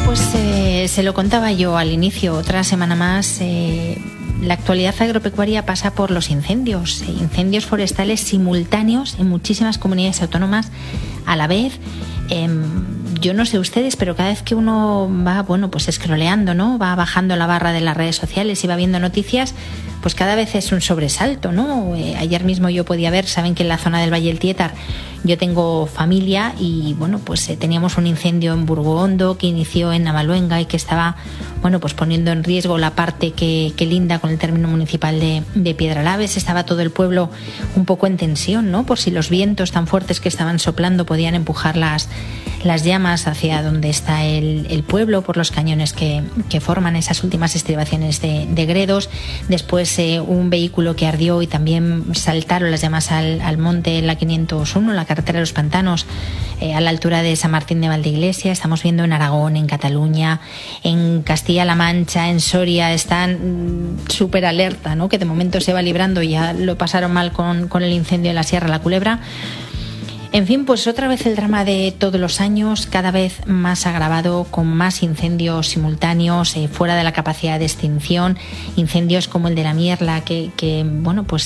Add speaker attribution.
Speaker 1: Se lo contaba yo al inicio, otra semana más. La actualidad agropecuaria pasa por los incendios forestales simultáneos en muchísimas comunidades autónomas a la vez. Yo no sé ustedes, pero cada vez que uno va, scrolleando, ¿no? Va bajando la barra de las redes sociales y va viendo noticias, pues cada vez es un sobresalto, ¿no? Ayer mismo yo podía ver, saben que en la zona del Valle del Tietar yo tengo familia y teníamos un incendio en Burgohondo que inició en Navaluenga y que estaba poniendo en riesgo la parte que linda con el término municipal de Piedralaves. Estaba todo el pueblo un poco en tensión, ¿no? Por si los vientos tan fuertes que estaban soplando podían empujar las llamas hacia donde está el pueblo por los cañones que forman esas últimas estribaciones de Gredos. Después un vehículo que ardió y también saltaron las llamas al monte, la 501, la carretera de los Pantanos, a la altura de San Martín de Valdeiglesia. Estamos viendo en Aragón, en Cataluña, en Castilla-La Mancha, en Soria, están súper alerta, ¿no? Que de momento se va librando, ya lo pasaron mal con el incendio de la Sierra La Culebra. En fin, pues otra vez el drama de todos los años, cada vez más agravado, con más incendios simultáneos, fuera de la capacidad de extinción, incendios como el de la Mierla, que